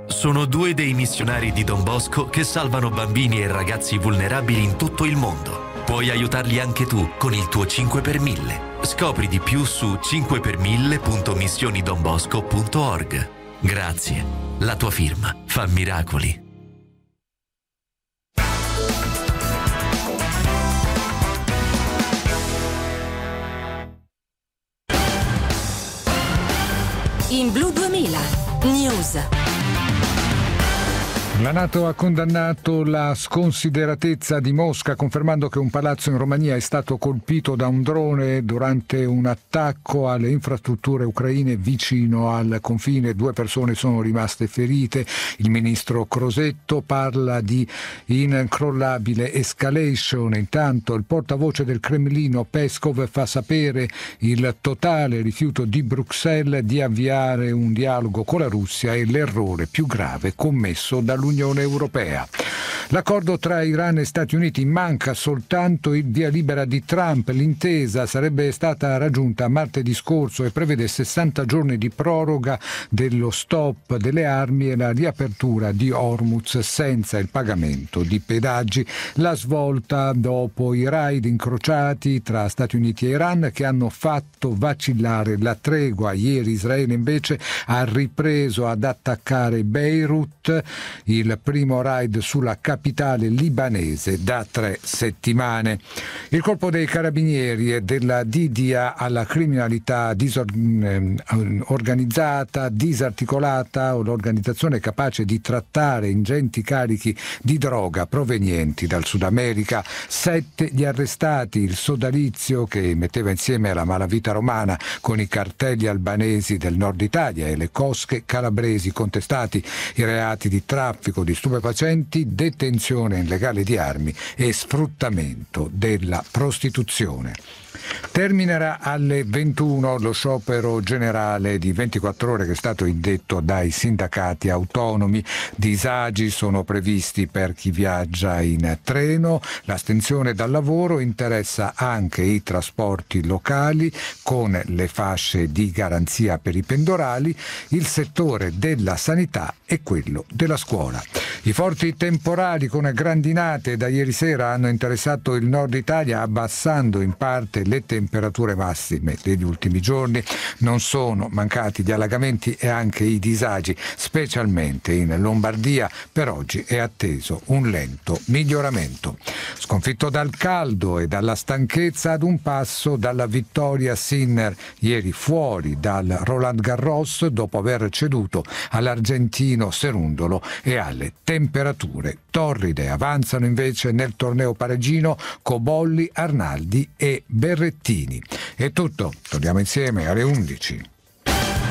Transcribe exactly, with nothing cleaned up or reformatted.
Sono due dei missionari di Don Bosco che salvano bambini e ragazzi vulnerabili in tutto il mondo. Puoi aiutarli anche tu con il tuo cinque per mille. Scopri di più su cinque per mille punto missioni don bosco punto org. Grazie. La tua firma fa miracoli. In Blu duemila News. La NATO ha condannato la sconsideratezza di Mosca, confermando che un palazzo in Romania è stato colpito da un drone durante un attacco alle infrastrutture ucraine vicino al confine. Due persone sono rimaste ferite. Il ministro Crosetto parla di incrollabile escalation. Intanto il portavoce del Cremlino Peskov fa sapere il totale rifiuto di Bruxelles di avviare un dialogo con la Russia e l'errore più grave commesso dall'Unione Unione Europea. L'accordo tra Iran e Stati Uniti, manca soltanto il via libera di Trump. L'intesa sarebbe stata raggiunta martedì scorso e prevede sessanta giorni di proroga dello stop delle armi e la riapertura di Hormuz senza il pagamento di pedaggi. La svolta dopo i raid incrociati tra Stati Uniti e Iran che hanno fatto vacillare la tregua. Ieri Israele invece ha ripreso ad attaccare Beirut, il primo raid sulla capitale libanese da tre settimane. Il colpo dei carabinieri e della D D A alla criminalità disorganizzata, disarticolata o l'organizzazione capace di trattare ingenti carichi di droga provenienti dal Sud America. Sette gli arrestati, il sodalizio che metteva insieme la malavita romana con i cartelli albanesi del nord Italia e le cosche calabresi, contestati i reati di traffico di stupefacenti, detenzione illegale di armi e sfruttamento della prostituzione. Terminerà alle ventuno lo sciopero generale di ventiquattro ore che è stato indetto dai sindacati autonomi. Disagi sono previsti per chi viaggia in treno. L'astensione dal lavoro interessa anche i trasporti locali con le fasce di garanzia per i pendolari, il settore della sanità e quello della scuola. I forti temporali con grandinate da ieri sera hanno interessato il nord Italia, abbassando in parte le temperature massime degli ultimi giorni. Non sono mancati gli allagamenti e anche i disagi, specialmente in Lombardia. Per oggi è atteso un lento miglioramento. Sconfitto dal caldo e dalla stanchezza, ad un passo dalla vittoria Sinner ieri fuori dal Roland Garros dopo aver ceduto all'argentino Cerundolo e alle temperature torride. Avanzano invece nel torneo parigino Cobolli, Arnaldi e Berrettini. È tutto, torniamo insieme alle undici.